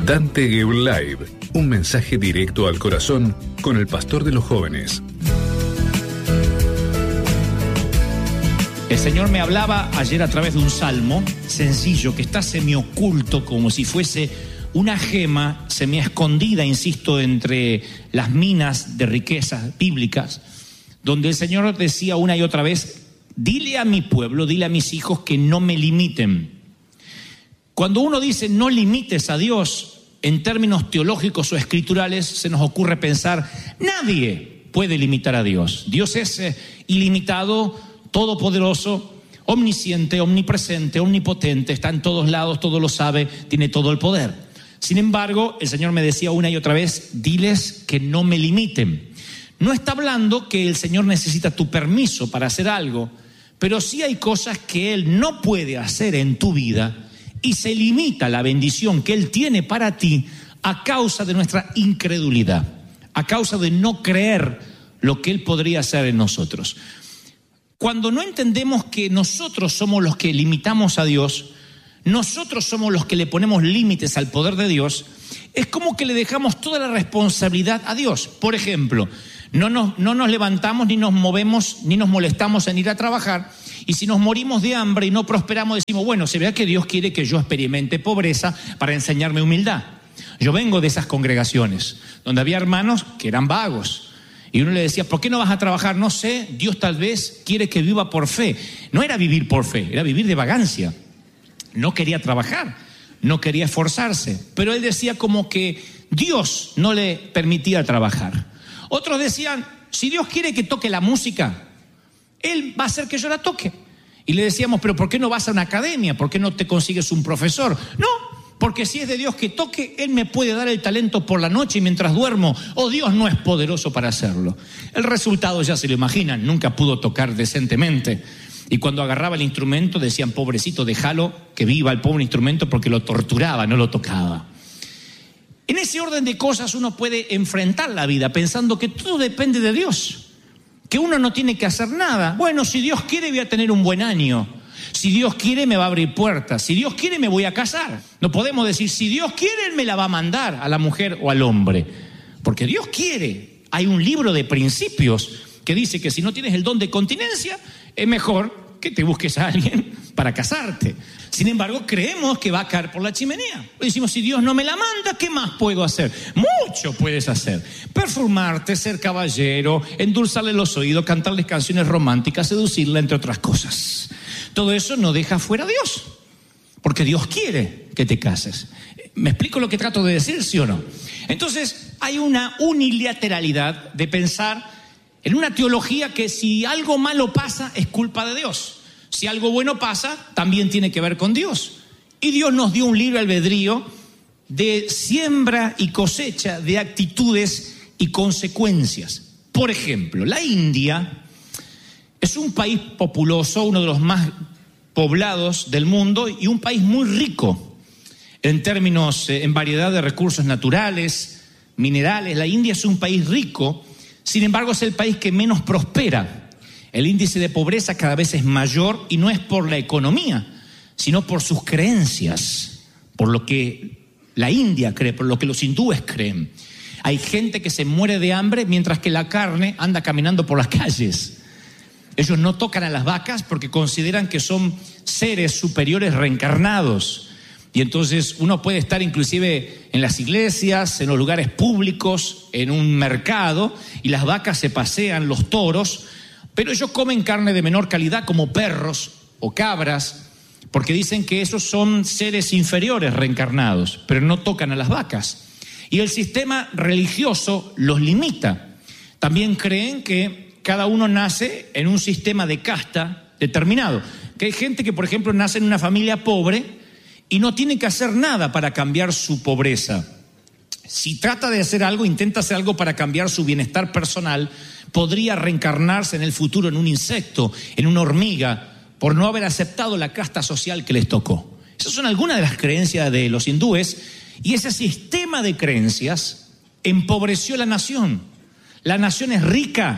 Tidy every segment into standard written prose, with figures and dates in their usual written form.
Dante Gebel Live, un mensaje directo al corazón con el pastor de los jóvenes. El Señor me hablaba ayer a través de un salmo sencillo que está semioculto, como si fuese una gema semiescondida, insisto, entre las minas de riquezas bíblicas, donde el Señor decía una y otra vez: dile a mi pueblo, dile a mis hijos que no me limiten. Cuando uno dice no limites a Dios, en términos teológicos o escriturales, se nos ocurre pensar, nadie puede limitar a Dios. Dios es ilimitado, todopoderoso, omnisciente, omnipresente, omnipotente, está en todos lados, todo lo sabe, tiene todo el poder. Sin embargo, el Señor me decía una y otra vez, diles que no me limiten. No está hablando que el Señor necesita tu permiso para hacer algo, pero sí hay cosas que Él no puede hacer en tu vida y se limita la bendición que Él tiene para ti a causa de nuestra incredulidad, a causa de no creer lo que Él podría hacer en nosotros. Cuando no entendemos que nosotros somos los que limitamos a Dios, nosotros somos los que le ponemos límites al poder de Dios, es como que le dejamos toda la responsabilidad a Dios. Por ejemplo, no nos levantamos, ni nos movemos, ni nos molestamos en ir a trabajar, y si nos morimos de hambre y no prosperamos, decimos, bueno, se vea que Dios quiere que yo experimente pobreza para enseñarme humildad. Yo vengo de esas congregaciones donde había hermanos que eran vagos, y uno le decía, ¿por qué no vas a trabajar? No sé, Dios tal vez quiere que viva por fe. No era vivir por fe, era vivir de vagancia. No quería trabajar, no quería esforzarse, pero él decía como que Dios no le permitía trabajar. Otros decían, si Dios quiere que toque la música, Él va a hacer que yo la toque. Y le decíamos, pero ¿por qué no vas a una academia? ¿Por qué no te consigues un profesor? No, porque si es de Dios que toque, Él me puede dar el talento por la noche y mientras duermo, o Dios no es poderoso para hacerlo. El resultado ya se lo imaginan, nunca pudo tocar decentemente. Y cuando agarraba el instrumento decían, pobrecito, déjalo que viva el pobre instrumento, porque lo torturaba, no lo tocaba. En ese orden de cosas uno puede enfrentar la vida pensando que todo depende de Dios, que uno no tiene que hacer nada. Bueno, si Dios quiere voy a tener un buen año, si Dios quiere me va a abrir puertas, si Dios quiere me voy a casar. No podemos decir, si Dios quiere Él me la va a mandar a la mujer o al hombre, porque Dios quiere. Hay un libro de principios que dice que si no tienes el don de continencia, es mejor que te busques a alguien para casarte. Sin embargo, creemos que va a caer por la chimenea. Decimos, si Dios no me la manda, ¿qué más puedo hacer? Mucho puedes hacer. Perfumarte, ser caballero, endulzarle los oídos, cantarles canciones románticas, seducirla, entre otras cosas. Todo eso no deja fuera a Dios, porque Dios quiere que te cases. ¿Me explico lo que trato de decir, sí o no? Entonces, hay una unilateralidad de pensar en una teología que si algo malo pasa, es culpa de Dios. Si algo bueno pasa, también tiene que ver con Dios. Y Dios nos dio un libre albedrío de siembra y cosecha de actitudes y consecuencias. Por ejemplo, la India es un país populoso, uno de los más poblados del mundo y un país muy rico en términos, en variedad de recursos naturales, minerales. La India es un país rico, sin embargo es el país que menos prospera. El índice de pobreza cada vez es mayor y no es por la economía, sino por sus creencias, por lo que la India cree, por lo que los hindúes creen. Hay gente que se muere de hambre mientras que la carne anda caminando por las calles. Ellos no tocan a las vacas porque consideran que son seres superiores reencarnados. Y entonces uno puede estar inclusive en las iglesias, en los lugares públicos, en un mercado, y las vacas se pasean, los toros, pero ellos comen carne de menor calidad como perros o cabras, porque dicen que esos son seres inferiores reencarnados, pero no tocan a las vacas. Y el sistema religioso los limita. También creen que cada uno nace en un sistema de casta determinado. Que hay gente que, por ejemplo, nace en una familia pobre y no tiene que hacer nada para cambiar su pobreza. Si trata de hacer algo, intenta hacer algo para cambiar su bienestar personal, podría reencarnarse en el futuro en un insecto, en una hormiga, por no haber aceptado la casta social que les tocó. Esas son algunas de las creencias de los hindúes, y ese sistema de creencias empobreció la nación. La nación es rica,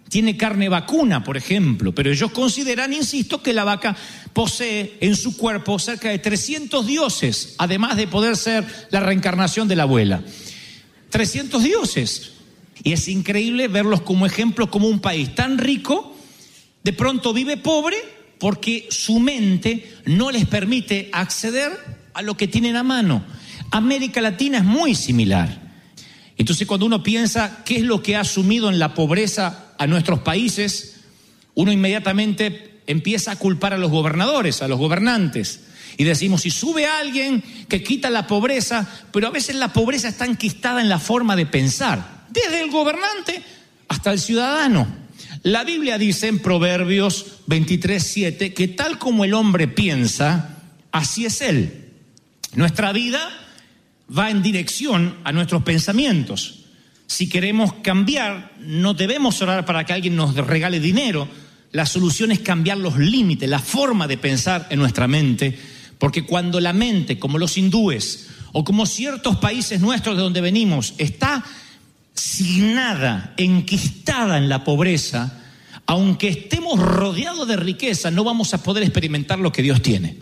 tiene carne vacuna, por ejemplo, pero ellos consideran, insisto, que la vaca posee en su cuerpo cerca de 300 dioses, además de poder ser la reencarnación de la abuela. 300 dioses. Y es increíble verlos como ejemplo, como un país tan rico, de pronto vive pobre porque su mente no les permite acceder a lo que tienen a mano. América Latina es muy similar. Entonces, cuando uno piensa qué es lo que ha sumido en la pobreza a nuestros países, uno inmediatamente empieza a culpar a los gobernadores, a los gobernantes. Y decimos, si sube alguien que quita la pobreza, pero a veces la pobreza está enquistada en la forma de pensar, desde el gobernante hasta el ciudadano. La Biblia dice en Proverbios 23:7 que tal como el hombre piensa, así es él. Nuestra vida va en dirección a nuestros pensamientos. Si queremos cambiar, no debemos orar para que alguien nos regale dinero. La solución es cambiar los límites, la forma de pensar en nuestra mente, porque cuando la mente, como los hindúes o como ciertos países nuestros de donde venimos, está signada, enquistada en la pobreza, aunque estemos rodeados de riqueza, no vamos a poder experimentar lo que Dios tiene.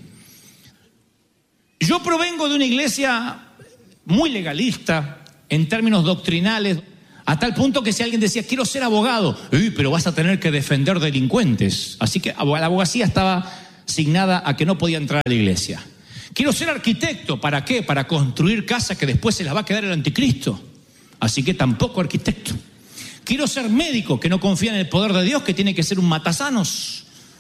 Yo provengo de una iglesia muy legalista en términos doctrinales, a tal punto que si alguien decía, quiero ser abogado, pero vas a tener que defender delincuentes. Así que la abogacía estaba signada a que no podía entrar a la iglesia. Quiero ser arquitecto, ¿para qué? Para construir casas que después se las va a quedar el anticristo. Así que tampoco arquitecto. Quiero ser médico, que no confía en el poder de Dios, que tiene que ser un matasanos.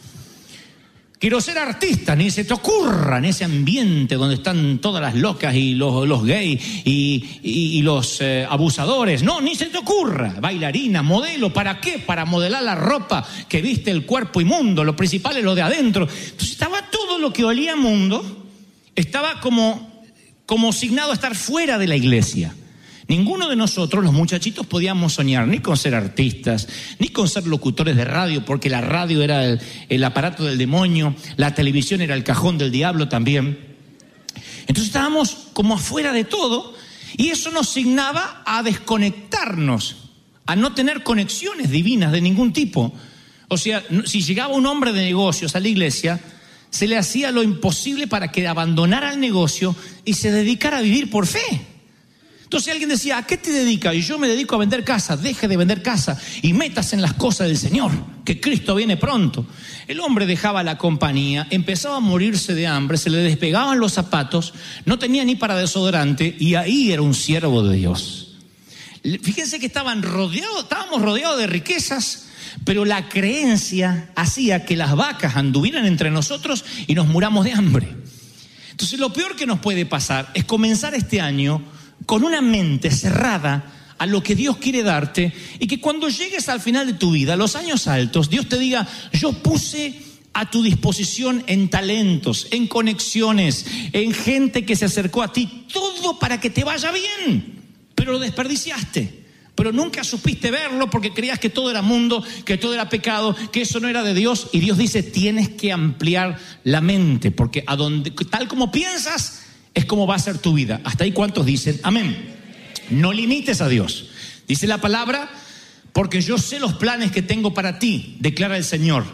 Quiero ser artista, ni se te ocurra en ese ambiente donde están todas las locas y los gays y los abusadores. No, ni se te ocurra. Bailarina, modelo, ¿para qué? Para modelar la ropa que viste el cuerpo inmundo. Lo principal es lo de adentro. Entonces estaba todo lo que olía mundo, estaba como signado a estar fuera de la iglesia. Ninguno de nosotros, los muchachitos, podíamos soñar ni con ser artistas, ni con ser locutores de radio, porque la radio era el aparato del demonio, la televisión era el cajón del diablo también. Entonces estábamos como afuera de todo, y eso nos signaba a desconectarnos, a no tener conexiones divinas de ningún tipo. O sea, si llegaba un hombre de negocios a la iglesia, se le hacía lo imposible para que abandonara el negocio y se dedicara a vivir por fe. Entonces alguien decía, ¿a qué te dedicas? Y yo me dedico a vender casa. Deje de vender casa y métase en las cosas del Señor, que Cristo viene pronto. El hombre dejaba la compañía, empezaba a morirse de hambre, se le despegaban los zapatos, no tenía ni para desodorante, y ahí era un siervo de Dios. Fíjense que estábamos rodeados de riquezas, pero la creencia hacía que las vacas anduvieran entre nosotros y nos muramos de hambre. Entonces lo peor que nos puede pasar es comenzar este año con una mente cerrada a lo que Dios quiere darte, y que cuando llegues al final de tu vida, los años altos, Dios te diga, yo puse a tu disposición en talentos, en conexiones, en gente que se acercó a ti, todo para que te vaya bien, pero lo desperdiciaste, pero nunca supiste verlo porque creías que todo era mundo, que todo era pecado, que eso no era de Dios. Y Dios dice, tienes que ampliar la mente, porque tal como piensas es como va a ser tu vida. Hasta ahí, ¿cuántos dicen amén? No limites a Dios. Dice la palabra, porque yo sé los planes que tengo para ti, declara el Señor.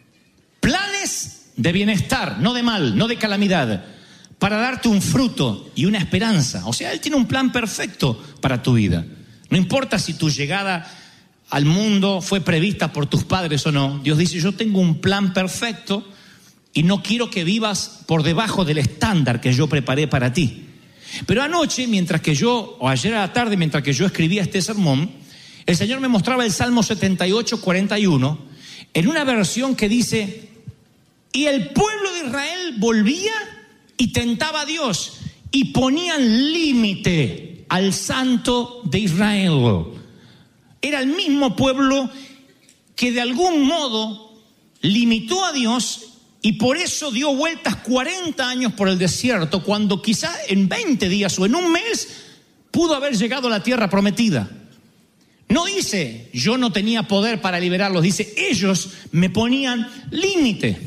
Planes de bienestar, no de mal, no de calamidad, para darte un fruto y una esperanza. O sea, Él tiene un plan perfecto para tu vida. No importa si tu llegada al mundo fue prevista por tus padres o no. Dios dice, yo tengo un plan perfecto y no quiero que vivas por debajo del estándar que yo preparé para ti. Pero anoche, ayer a la tarde, mientras que yo escribía este sermón, el Señor me mostraba el Salmo 78:41, en una versión que dice, y el pueblo de Israel volvía y tentaba a Dios, y ponían límite al Santo de Israel. Era el mismo pueblo que de algún modo limitó a Dios, y por eso dio vueltas 40 años por el desierto, cuando quizá en 20 días o en un mes pudo haber llegado a la tierra prometida. No dice, yo no tenía poder para liberarlos, dice, ellos me ponían límite.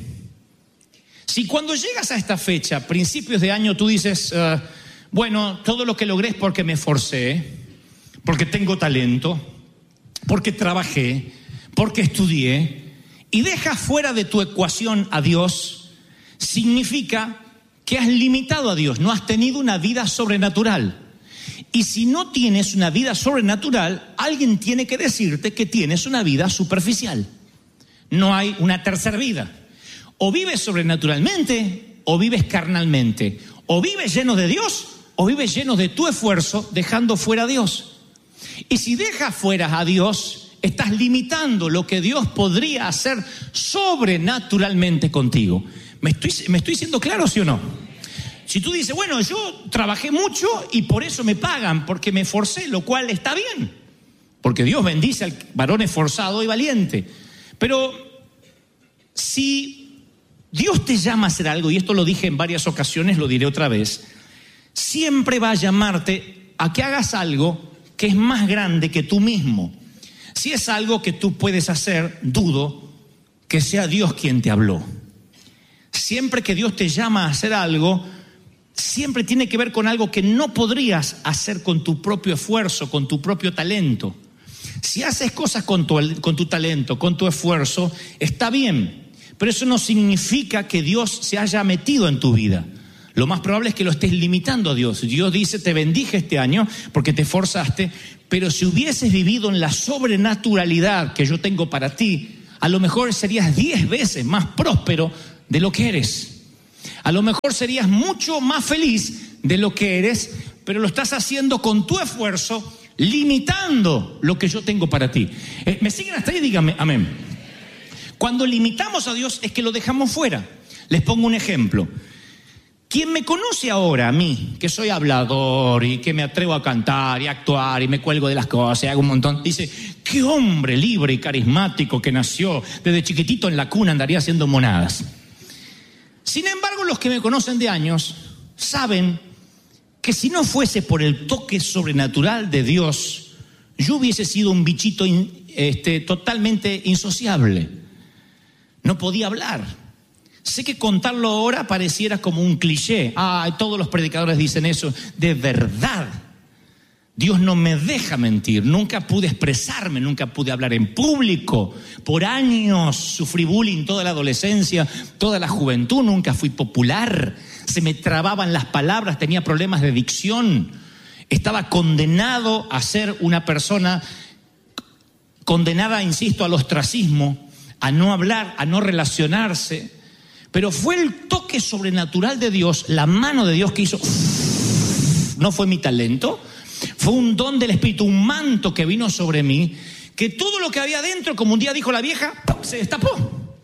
Si cuando llegas a esta fecha, principios de año, tú dices, bueno, todo lo que logré es porque me esforcé, porque tengo talento, porque trabajé, porque estudié, y dejas fuera de tu ecuación a Dios, significa que has limitado a Dios, no has tenido una vida sobrenatural. Y si no tienes una vida sobrenatural, alguien tiene que decirte que tienes una vida superficial. No hay una tercera vida. O vives sobrenaturalmente o vives carnalmente. O vives lleno de Dios o vives lleno de tu esfuerzo dejando fuera a Dios. Y si dejas fuera a Dios, estás limitando lo que Dios podría hacer sobrenaturalmente contigo. ¿Me estoy siendo claro, sí o no? Si tú dices, bueno, yo trabajé mucho y por eso me pagan, porque me esforcé, lo cual está bien, porque Dios bendice al varón esforzado y valiente. Pero si Dios te llama a hacer algo, y esto lo dije en varias ocasiones, lo diré otra vez, siempre va a llamarte a que hagas algo que es más grande que tú mismo. Si es algo que tú puedes hacer, dudo que sea Dios quien te habló. Siempre que Dios te llama a hacer algo, siempre tiene que ver con algo que no podrías hacer con tu propio esfuerzo, con tu propio talento. Si haces cosas con tu talento, con tu esfuerzo, está bien, pero eso no significa que Dios se haya metido en tu vida. Lo más probable es que lo estés limitando a Dios. Dios dice, te bendije este año porque te esforzaste, pero si hubieses vivido en la sobrenaturalidad que yo tengo para ti, a lo mejor serías 10 veces más próspero de lo que eres. A lo mejor serías mucho más feliz de lo que eres, pero lo estás haciendo con tu esfuerzo, limitando lo que yo tengo para ti. ¿Me siguen hasta ahí? Díganme amén. Cuando limitamos a Dios es que lo dejamos fuera. Les pongo un ejemplo. Quien me conoce ahora, a mí, que soy hablador y que me atrevo a cantar y a actuar y me cuelgo de las cosas y hago un montón, dice, qué hombre libre y carismático que nació, desde chiquitito en la cuna andaría haciendo monadas. Sin embargo, los que me conocen de años saben que si no fuese por el toque sobrenatural de Dios, yo hubiese sido un bichito totalmente insociable. No podía hablar. Sé que contarlo ahora pareciera como un cliché. Todos los predicadores dicen eso. De verdad, Dios no me deja mentir. Nunca pude expresarme, nunca pude hablar en público. Por años sufrí bullying toda la adolescencia, toda la juventud. Nunca fui popular. Se me trababan las palabras, tenía problemas de dicción. Estaba condenado a ser una persona condenada, insisto, al ostracismo, a no hablar, a no relacionarse. Pero fue el toque sobrenatural de Dios, la mano de Dios que hizo. No fue mi talento, fue un don del Espíritu, un manto que vino sobre mí, que todo lo que había dentro, como un día dijo la vieja, se destapó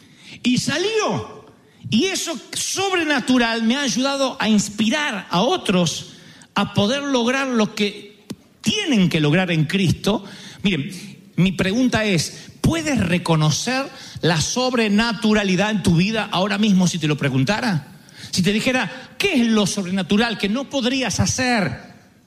y salió. Y eso sobrenatural me ha ayudado a inspirar a otros a poder lograr lo que tienen que lograr en Cristo. Miren, mi pregunta es, ¿puedes reconocer la sobrenaturalidad en tu vida ahora mismo si te lo preguntara? Si te dijera, ¿qué es lo sobrenatural que no podrías hacer?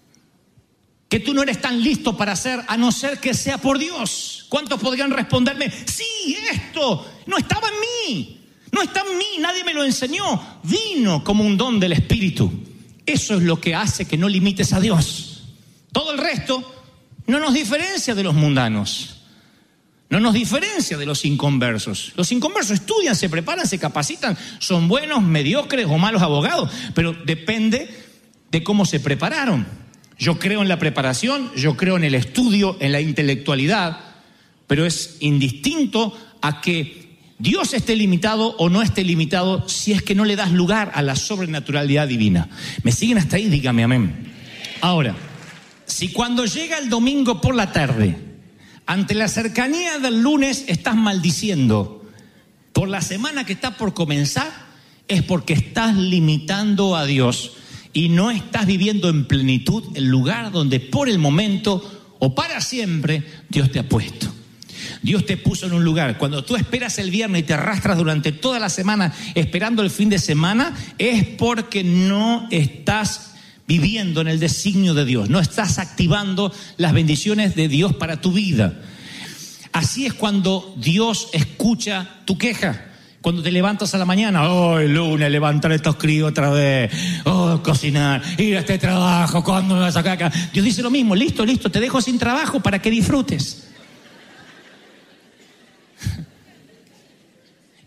Que tú no eres tan listo para hacer, a no ser que sea por Dios. ¿Cuántos podrían responderme? Sí, esto no estaba en mí. No está en mí, nadie me lo enseñó. Vino como un don del Espíritu. Eso es lo que hace que no limites a Dios. Todo el resto no nos diferencia de los mundanos. No nos diferencia de los inconversos. Los inconversos estudian, se preparan, se capacitan, son buenos, mediocres o malos abogados, pero depende de cómo se prepararon. Yo creo en la preparación, yo creo en el estudio, en la intelectualidad, pero es indistinto a que Dios esté limitado o no esté limitado si es que no le das lugar a la sobrenaturalidad divina. ¿Me siguen hasta ahí? Dígame amén. Ahora, si cuando llega el domingo por la tarde, ante la cercanía del lunes, estás maldiciendo por la semana que está por comenzar, es porque estás limitando a Dios y no estás viviendo en plenitud el lugar donde por el momento o para siempre Dios te ha puesto. Dios te puso en un lugar. Cuando tú esperas el viernes y te arrastras durante toda la semana esperando el fin de semana, es porque no estás viviendo en el designio de Dios, no estás activando las bendiciones de Dios para tu vida. Así es cuando Dios escucha tu queja. Cuando te levantas a la mañana, lunes, levantar estos críos otra vez, cocinar, ir a este trabajo, ¿cuándo me vas a sacar acá? Dios dice lo mismo, listo, te dejo sin trabajo para que disfrutes.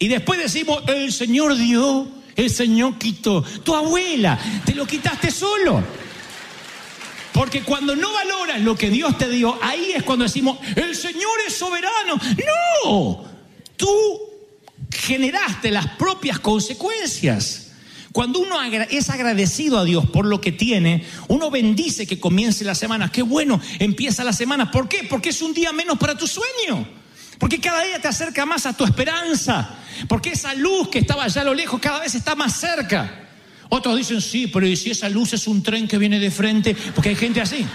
Y después decimos, el Señor dio, el Señor quitó. Tu abuela, te lo quitaste solo. Porque cuando no valoras lo que Dios te dio, ahí es cuando decimos, el Señor es soberano. No, tú generaste las propias consecuencias. Cuando uno es agradecido a Dios por lo que tiene, uno bendice que comience la semana. Qué bueno, empieza la semana. ¿Por qué? Porque es un día menos para tu sueño. Porque cada día te acerca más a tu esperanza. Porque esa luz que estaba allá a lo lejos cada vez está más cerca. Otros dicen, sí, pero ¿y si esa luz es un tren que viene de frente? Porque hay gente así.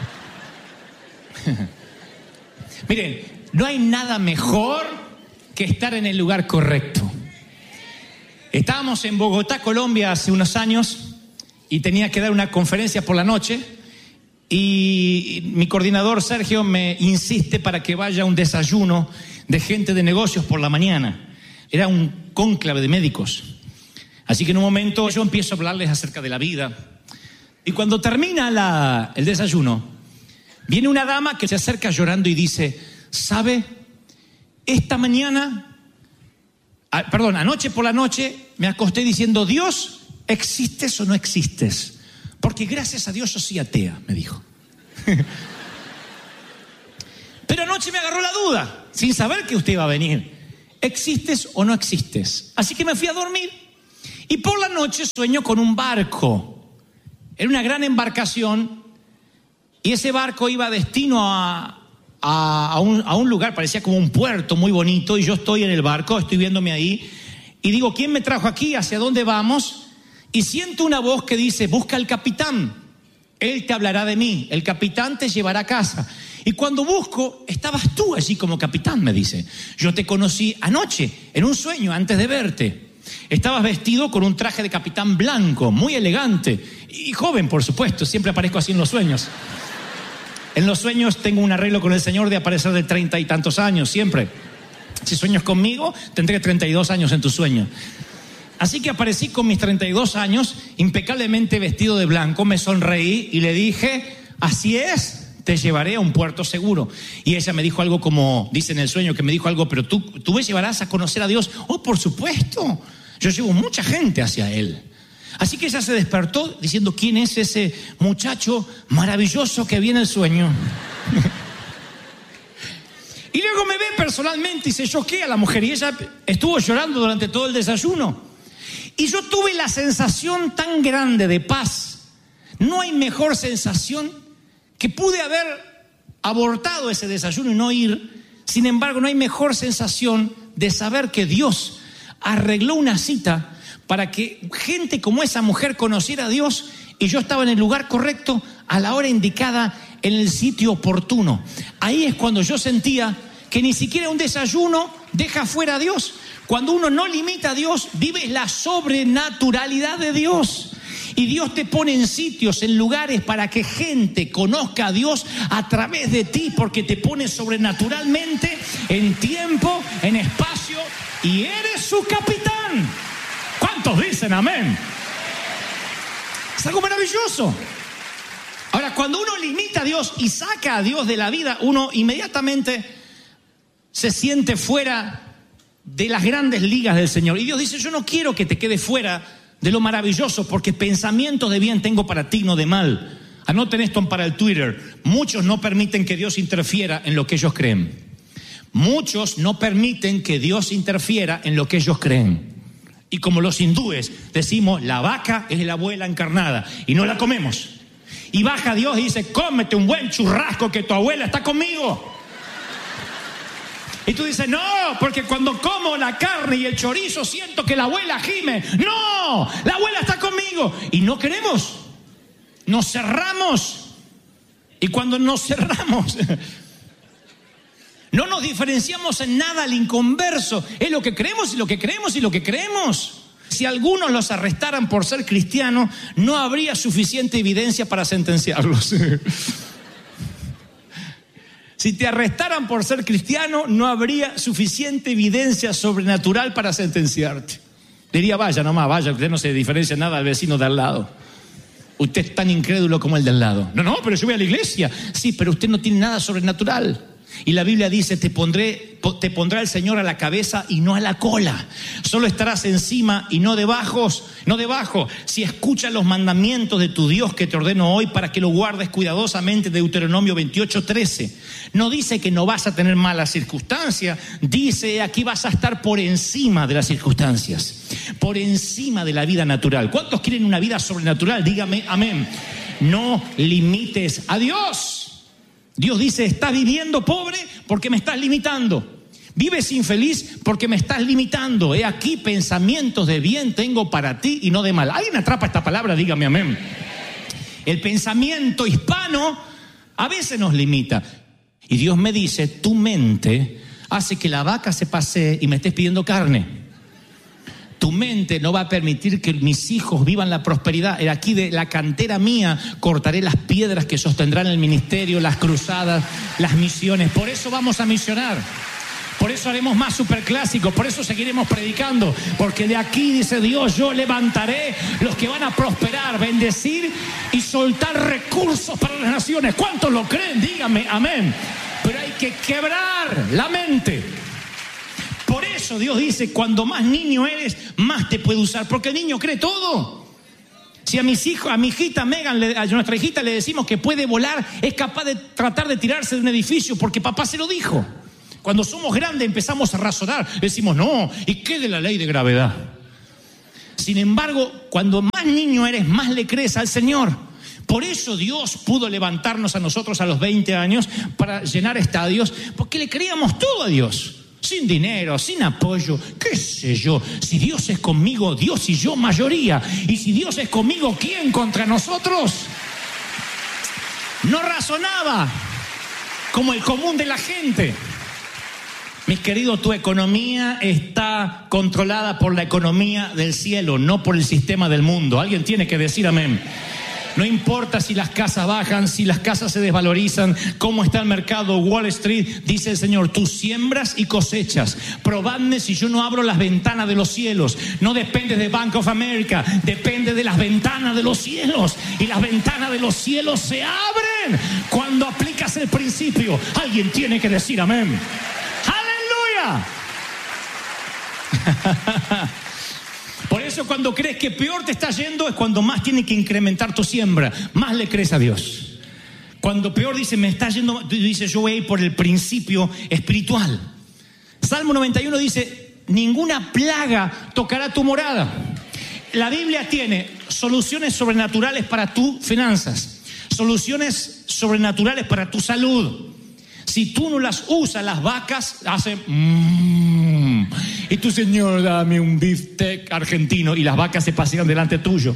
Miren, no hay nada mejor que estar en el lugar correcto. Estábamos en Bogotá, Colombia, hace unos años y tenía que dar una conferencia por la noche y mi coordinador Sergio me insiste para que vaya a un desayuno de gente de negocios por la mañana. Era un cónclave de médicos. Así que en un momento yo empiezo a hablarles acerca de la vida y cuando termina el desayuno viene una dama que se acerca llorando y dice, ¿sabe? Anoche por la noche me acosté diciendo, Dios, ¿existes o no existes? Porque gracias a Dios yo soy atea, me dijo. Pero anoche me agarró la duda, sin saber que usted iba a venir. ¿Existes o no existes? Así que me fui a dormir y por la noche sueño con un barco. Era una gran embarcación y ese barco iba destino a un lugar, parecía como un puerto muy bonito, y yo estoy en el barco, estoy viéndome ahí, y digo, ¿quién me trajo aquí? ¿Hacia dónde vamos? Y siento una voz que dice, busca al capitán, él te hablará de mí, el capitán te llevará a casa. Y cuando busco, estabas tú allí como capitán, me dice. Yo te conocí anoche, en un sueño, antes de verte. Estabas vestido con un traje de capitán blanco, muy elegante, y joven, por supuesto, siempre aparezco así en los sueños. En los sueños tengo un arreglo con el Señor de aparecer de 30 y tantos años, siempre. Si sueñas conmigo, tendré 32 años en tu sueño. Así que aparecí con mis 32 años, impecablemente vestido de blanco, me sonreí y le dije, así es, te llevaré a un puerto seguro. Y ella me dijo algo como, dice en el sueño que me dijo algo, pero tú me llevarás a conocer a Dios. Oh, por supuesto, yo llevo mucha gente hacia Él. Así que ella se despertó diciendo, ¿quién es ese muchacho maravilloso que viene el sueño? Y luego me ve personalmente y se choquea a la mujer y ella estuvo llorando durante todo el desayuno. Y yo tuve la sensación tan grande de paz. No hay mejor sensación que pude haber abortado ese desayuno y no ir. Sin embargo, no hay mejor sensación de saber que Dios arregló una cita para que gente como esa mujer conociera a Dios y yo estaba en el lugar correcto, a la hora indicada, en el sitio oportuno. Ahí es cuando yo sentía que ni siquiera un desayuno deja fuera a Dios. Cuando uno no limita a Dios, vives la sobrenaturalidad de Dios. Y Dios te pone en sitios, en lugares para que gente conozca a Dios a través de ti, porque te pone sobrenaturalmente en tiempo, en espacio, y eres su capitán. ¿Cuántos dicen amén? Es algo maravilloso. Ahora, cuando uno limita a Dios y saca a Dios de la vida, uno inmediatamente se siente fuera de las grandes ligas del Señor. Y Dios dice, yo no quiero que te quedes fuera de lo maravilloso, porque pensamientos de bien tengo para ti, no de mal. Anoten esto para el Twitter. Muchos no permiten que Dios interfiera en lo que ellos creen. Muchos no permiten que Dios interfiera en lo que ellos creen. Y como los hindúes decimos, la vaca es la abuela encarnada y no la comemos. Y baja Dios y dice, cómete un buen churrasco que tu abuela está conmigo. Y tú dices, no, porque cuando como la carne y el chorizo siento que la abuela gime. No, la abuela está conmigo. Y no queremos, nos cerramos. Y cuando nos cerramos, no nos diferenciamos en nada al inconverso. Es lo que creemos y lo que creemos y lo que creemos. Si algunos los arrestaran por ser cristianos, no habría suficiente evidencia para sentenciarlos. Si te arrestaran por ser cristiano, no habría suficiente evidencia sobrenatural para sentenciarte. Diría, vaya nomás, vaya, usted no se diferencia nada al vecino de al lado. Usted es tan incrédulo como el de al lado. No, pero yo voy a la iglesia. Sí, pero usted no tiene nada sobrenatural. Y la Biblia dice, te pondrá el Señor a la cabeza y no a la cola. Solo estarás encima y no debajo. Si escuchas los mandamientos de tu Dios que te ordeno hoy para que lo guardes cuidadosamente, Deuteronomio 28:13. No dice que no vas a tener malas circunstancias, dice aquí vas a estar por encima de las circunstancias, por encima de la vida natural. ¿Cuántos quieren una vida sobrenatural? Dígame amén. No limites a Dios. Dios dice, estás viviendo pobre porque me estás limitando. Vives infeliz porque me estás limitando. He aquí pensamientos de bien tengo para ti y no de mal. ¿Alguien atrapa esta palabra? Dígame amén. El pensamiento hispano a veces nos limita. Y Dios me dice, tu mente hace que la vaca se pasee y me estés pidiendo carne. Tu mente no va a permitir que mis hijos vivan la prosperidad. Aquí de la cantera mía cortaré las piedras que sostendrán el ministerio, las cruzadas, las misiones. Por eso vamos a misionar. Por eso haremos más superclásicos. Por eso seguiremos predicando. Porque de aquí, dice Dios, yo levantaré los que van a prosperar, bendecir y soltar recursos para las naciones. ¿Cuántos lo creen? Díganme amén. Pero hay que quebrar la mente. Por eso Dios dice, cuando más niño eres, más te puede usar. Porque el niño cree todo. Si a mis hijos, a mi hijita Megan, a nuestra hijita le decimos que puede volar, es capaz de tratar de tirarse de un edificio porque papá se lo dijo. Cuando somos grandes empezamos a razonar. Decimos, no, ¿y qué de la ley de gravedad? Sin embargo, cuando más niño eres, más le crees al Señor. Por eso Dios pudo levantarnos a nosotros a los 20 años para llenar estadios, porque le creíamos todo a Dios. Sin dinero, sin apoyo, qué sé yo. Si Dios es conmigo, Dios y yo mayoría. Y si Dios es conmigo, ¿quién contra nosotros? No razonaba como el común de la gente. Mis queridos, tu economía está controlada por la economía del cielo, no por el sistema del mundo. Alguien tiene que decir amén. No importa si las casas bajan, si las casas se desvalorizan, cómo está el mercado, Wall Street, dice el Señor, tú siembras y cosechas. Probadme si yo no abro las ventanas de los cielos. No depende de Bank of America, depende de las ventanas de los cielos. Y las ventanas de los cielos se abren cuando aplicas el principio. Alguien tiene que decir amén. ¡Aleluya! Por eso cuando crees que peor te está yendo es cuando más tienes que incrementar tu siembra, más le crees a Dios. Cuando peor dice me está yendo, dice yo voy a ir por el principio espiritual. Salmo 91 dice, ninguna plaga tocará tu morada. La Biblia tiene soluciones sobrenaturales para tus finanzas, soluciones sobrenaturales para tu salud. Si tú no las usas, las vacas hacen y tu Señor, dame un bistec argentino, y las vacas se pasean delante tuyo.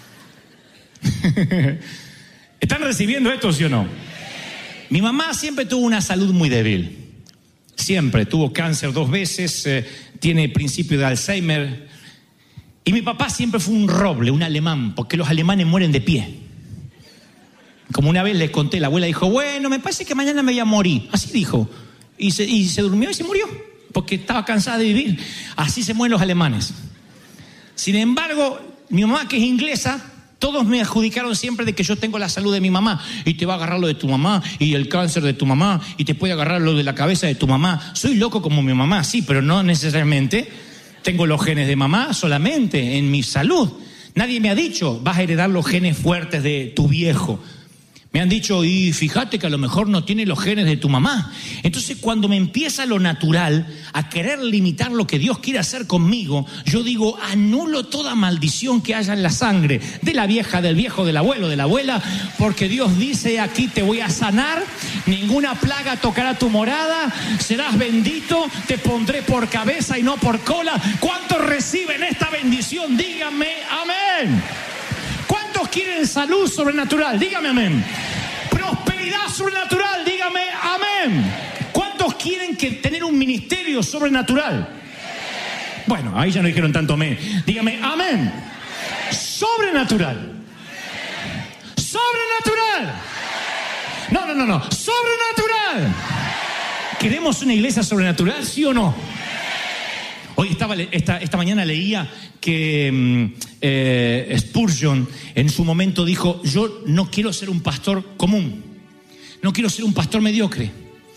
¿Están recibiendo esto, sí o no? Mi mamá siempre tuvo una salud muy débil. Siempre tuvo cáncer 2 veces, tiene principio de Alzheimer. Y mi papá siempre fue un roble, un alemán, porque los alemanes mueren de pie. Como una vez les conté, la abuela dijo, bueno, me parece que mañana me voy a morir. Así dijo. Y se durmió y se murió, porque estaba cansada de vivir. Así se mueren los alemanes. Sin embargo, mi mamá, que es inglesa, todos me adjudicaron siempre de que yo tengo la salud de mi mamá. Y te va a agarrar lo de tu mamá, y el cáncer de tu mamá, y te puede agarrar lo de la cabeza de tu mamá. Soy loco como mi mamá, sí, pero no necesariamente tengo los genes de mamá solamente en mi salud. Nadie me ha dicho, vas a heredar los genes fuertes de tu viejo. Me han dicho, y fíjate que a lo mejor no tiene los genes de tu mamá. Entonces, cuando me empieza lo natural a querer limitar lo que Dios quiere hacer conmigo, yo digo, anulo toda maldición que haya en la sangre de la vieja, del viejo, del abuelo, de la abuela, porque Dios dice, aquí te voy a sanar, ninguna plaga tocará tu morada, serás bendito, te pondré por cabeza y no por cola. ¿Cuántos reciben esta bendición? Díganme amén. ¿Cuántos quieren salud sobrenatural? Dígame amén. Prosperidad sobrenatural, dígame amén. ¿Cuántos quieren tener un ministerio sobrenatural? Bueno, ahí ya no dijeron tanto amén. Dígame amén. Sobrenatural. Sobrenatural. No. Sobrenatural. ¿Queremos una iglesia sobrenatural, sí o no? Hoy esta mañana leía que Spurgeon en su momento dijo, yo no quiero ser un pastor común, no quiero ser un pastor mediocre,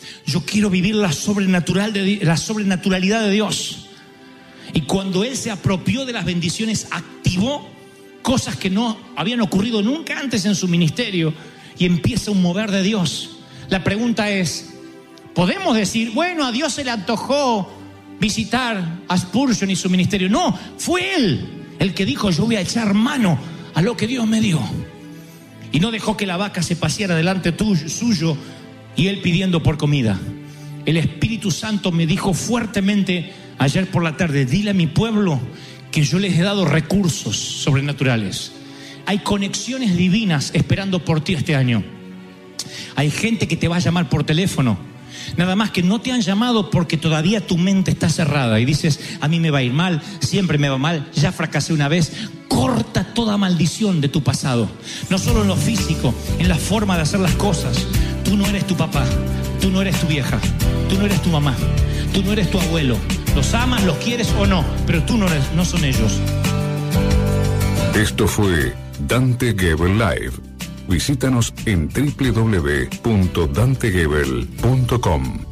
Yo quiero vivir la sobrenaturalidad de Dios. Y cuando él se apropió de las bendiciones, activó cosas que no habían ocurrido nunca antes en su ministerio y empieza un mover de Dios. La pregunta es, ¿podemos decir, bueno, a Dios se le antojó visitar a Spurgeon y su ministerio? No, fue él el que dijo, yo voy a echar mano a lo que Dios me dio. Y no dejó que la vaca se paseara delante suyo y él pidiendo por comida. El Espíritu Santo me dijo fuertemente ayer por la tarde, dile a mi pueblo que yo les he dado recursos sobrenaturales. Hay conexiones divinas esperando por ti este año. Hay gente que te va a llamar por teléfono. Nada más que no te han llamado porque todavía tu mente está cerrada y dices, a mí me va a ir mal, siempre me va mal, ya fracasé una vez. Corta toda maldición de tu pasado, no solo en lo físico, en la forma de hacer las cosas. Tú no eres tu papá, tú no eres tu vieja, tú no eres tu mamá, tú no eres tu abuelo. Los amas, los quieres o no, pero tú no son ellos. Esto fue Dante Gebel Live. Visítanos en www.dantegebel.com.